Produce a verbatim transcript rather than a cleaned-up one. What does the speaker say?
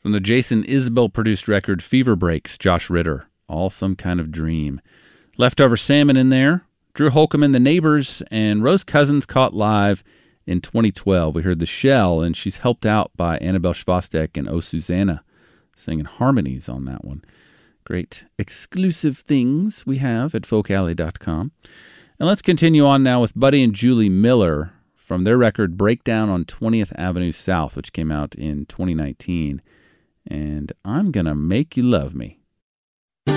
From the Jason Isbell-produced record Fever Breaks, Josh Ritter, All Some Kind of Dream. Leftover Salmon in there, Drew Holcomb and the Neighbors, and Rose Cousins caught live in twenty twelve. We heard The Shell, and she's helped out by Annabelle Schwastek and Oh Susanna, singing harmonies on that one. Great exclusive things we have at folk alley dot com. And let's continue on now with Buddy and Julie Miller from their record Breakdown on twentieth Avenue South, which came out in twenty nineteen. And I'm Gonna Make You Love Me.